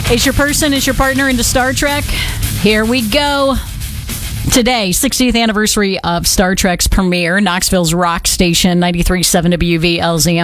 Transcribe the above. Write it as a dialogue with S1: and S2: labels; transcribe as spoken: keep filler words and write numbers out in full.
S1: Is your person, is your partner into Star Trek? Here we go. Today, sixtieth anniversary of Star Trek's premiere, Knoxville's rock station, ninety-three point seven W V L Z M.